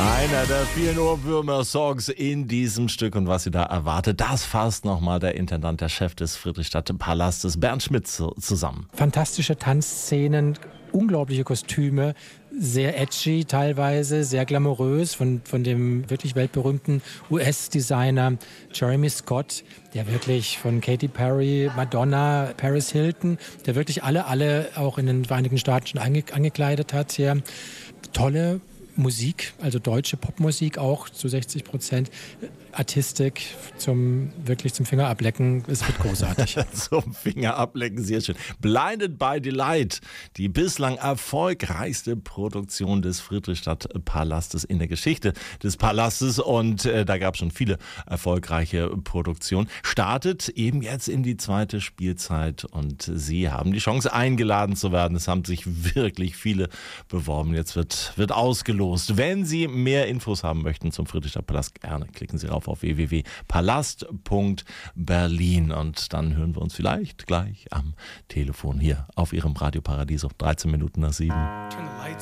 Einer der vielen Ohrwürmer-Songs in diesem Stück und was Sie da erwartet, das fasst nochmal der Intendant, der Chef des Friedrichstadt-Palastes, Bernd Schmidt, zusammen. Fantastische Tanzszenen, unglaubliche Kostüme, sehr edgy teilweise, sehr glamourös von dem wirklich weltberühmten US-Designer Jeremy Scott, der wirklich von Katy Perry, Madonna, Paris Hilton, der wirklich alle auch in den Vereinigten Staaten schon angekleidet hat hier. Tolle Musik, also deutsche Popmusik auch zu 60%. Artistik wirklich zum Finger ablecken, es wird großartig. Zum Finger ablecken, sehr schön. Blinded by Delight, die bislang erfolgreichste Produktion des Friedrichstadt-Palastes in der Geschichte des Palastes und da gab es schon viele erfolgreiche Produktionen. Startet eben jetzt in die zweite Spielzeit und Sie haben die Chance eingeladen zu werden. Es haben sich wirklich viele beworben. Jetzt wird ausgelost. Wenn Sie mehr Infos haben möchten zum Friedrichstadt-Palast, gerne klicken Sie auf www.palast.berlin und dann hören wir uns vielleicht gleich am Telefon hier auf Ihrem Radio Paradiso. 13 Minuten nach 7.